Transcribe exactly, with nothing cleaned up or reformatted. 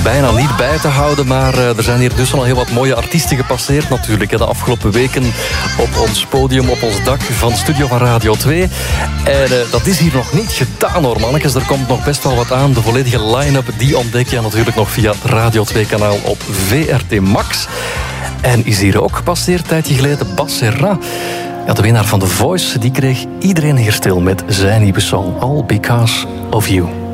bijna niet bij te houden, maar uh, er zijn hier dus al heel wat mooie artiesten gepasseerd natuurlijk. De afgelopen weken op ons podium, op ons dak van de studio van Radio twee. En uh, dat is hier nog niet gedaan hoor, mannetjes. Er komt nog best wel wat aan. De volledige line-up, die ontdek je natuurlijk nog via het Radio twee kanaal op V R T Max. En is hier ook gepasseerd, een tijdje geleden, Bas Serra. Ja, de winnaar van The Voice, die kreeg iedereen hier stil met zijn nieuwe song All Because of You.